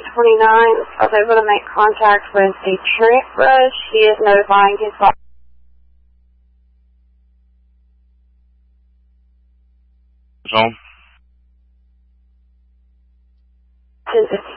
was able to make contact with a Trent brush. He is notifying his boss. So? Since it's